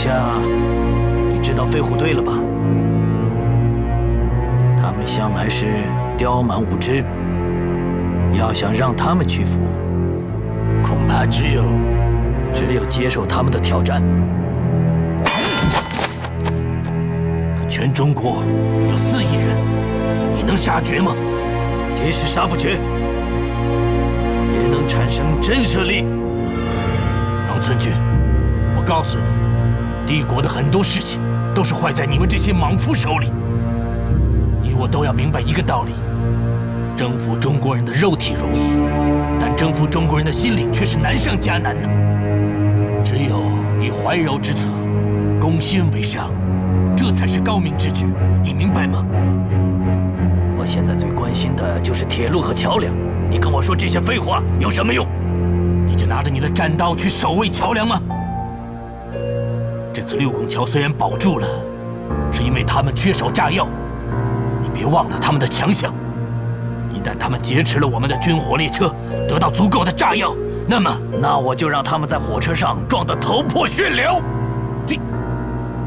下，你知道飞虎队了吧？他们向来是刁蛮无知，要想让他们屈服，恐怕只有接受他们的挑战。 可全中国有4亿人，你能杀绝吗？ 即使杀不绝，也能产生震慑力。 杨村君，我告诉你，帝国的很多事情都是坏在你们这些莽夫手里。你我都要明白一个道理：征服中国人的肉体容易，但征服中国人的心灵却是难上加难的。只有以怀柔之策，攻心为上，这才是高明之举。你明白吗？ 我现在最关心的就是铁路和桥梁，你跟我说这些废话有什么用？ 你就拿着你的战刀去守卫桥梁吗？这次6拱桥虽然保住了，是因为他们缺少炸药。你别忘了他们的强项，一旦他们劫持了我们的军火列车，得到足够的炸药，那我就让他们在火车上撞得头破血流。